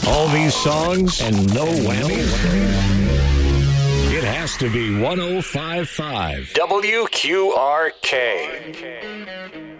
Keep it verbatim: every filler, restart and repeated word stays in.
All these songs and no whammies? It has to be one oh five point five W Q R K.